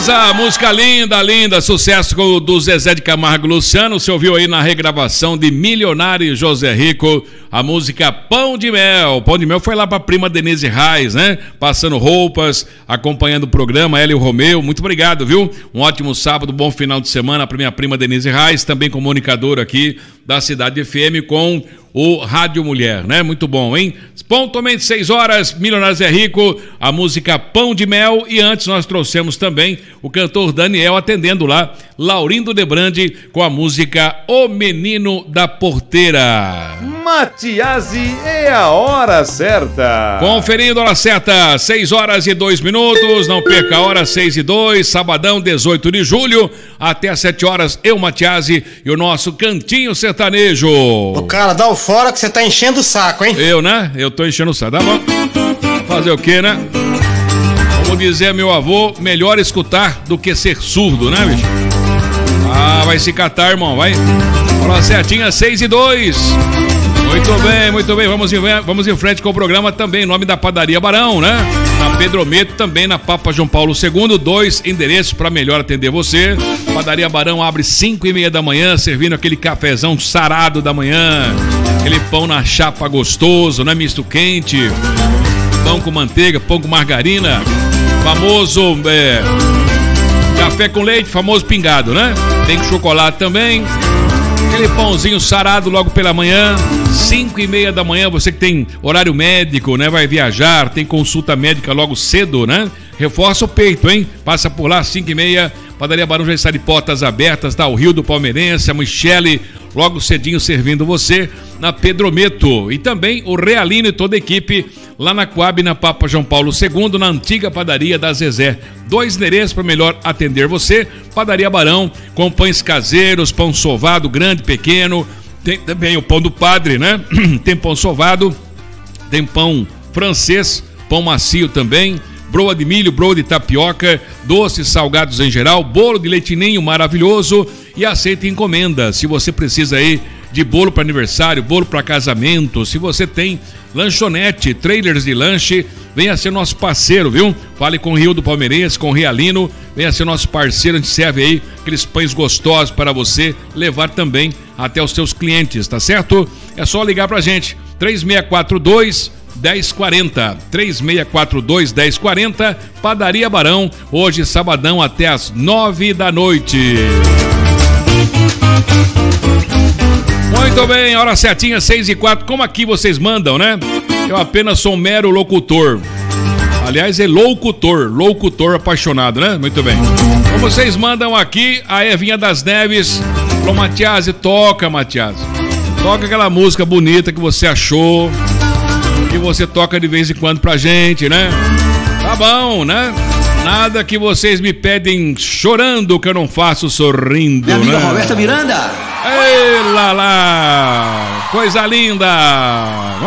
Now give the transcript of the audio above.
Beleza, música linda, linda, sucesso do Zezé de Camargo e Luciano. Você ouviu aí na regravação de Milionário José Rico, a música Pão de Mel. Pão de Mel foi lá pra prima Denise Reis, né? Passando roupas, acompanhando o programa, ela e o Romeu. Muito obrigado, viu? Um ótimo sábado, bom final de semana pra minha prima Denise Reis, também comunicadora aqui da Cidade FM com o Rádio Mulher, né? Muito bom, hein? Pontualmente 6 horas, Milionário Zé Rico, a música Pão de Mel, e antes nós trouxemos também o cantor Daniel atendendo lá, Laurindo Debrandi com a música O Menino da Porteira. Matiasi é a hora certa. Conferindo a hora certa, 6 horas e 2 minutos, não perca a hora, 6 e 2, sabadão 18 de julho, até às 7 horas, eu, Matiasi, e o nosso Cantinho Sertanejo. Ô cara, dá o fora que você tá enchendo o saco, hein? Eu, né? Eu tô enchendo o saco, tá bom? Fazer o quê, né? Como dizia meu avô, melhor escutar do que ser surdo, né, bicho? Ah, vai se catar, irmão, vai. Fala certinha, 6 e 2. Muito bem, vamos em frente com o programa também, em nome da Padaria Barão, né? Na Pedro Meto, também na Papa João Paulo II, 2 endereços para melhor atender você. Padaria Barão abre 5:30 da manhã, servindo aquele cafezão sarado da manhã, aquele pão na chapa gostoso, né? Misto quente, pão com manteiga, pão com margarina, famoso café com leite, famoso pingado, né? Tem com chocolate também. Aquele pãozinho sarado logo pela manhã, 5:30 da manhã, você que tem horário médico, né? Vai viajar, tem consulta médica logo cedo, né? Reforça o peito, hein? Passa por lá, 5:30, Padaria Barão já está de portas abertas, tá? O Rio do Palmeirense, a Michele, logo cedinho servindo você na Pedro Meto. E também o Realino e toda a equipe lá na Coab, na Papa João Paulo II, na antiga padaria da Zezé. 2 endereços para melhor atender você. Padaria Barão, com pães caseiros, pão sovado, grande, pequeno. Tem também o pão do padre, né? Tem pão sovado, tem pão francês, pão macio também, broa de milho, broa de tapioca, doces, salgados em geral, bolo de leite ninho maravilhoso e aceita encomenda. Se você precisa aí de bolo para aniversário, bolo para casamento, se você tem lanchonete, trailers de lanche, venha ser nosso parceiro, viu? Fale com o Rio do Palmeirense, com o Realino, venha ser nosso parceiro, a gente serve aí aqueles pães gostosos para você levar também até os seus clientes, tá certo? É só ligar pra gente, 3642-1040, 3642-1040, Padaria Barão, hoje sabadão até às 9 da noite. Muito bem, hora certinha, 6 e 4, como aqui vocês mandam, né? Eu apenas sou um mero locutor. Aliás, é locutor apaixonado, né? Muito bem. Como vocês mandam aqui, a Evinha das Neves falou, Matiasi, toca, Matiasi. Toca aquela música bonita que você achou, que você toca de vez em quando pra gente, né? Tá bom, né? Nada que vocês me pedem chorando que eu não faço sorrindo, minha amiga, né? Roberta Miranda. Ei, lá, coisa linda.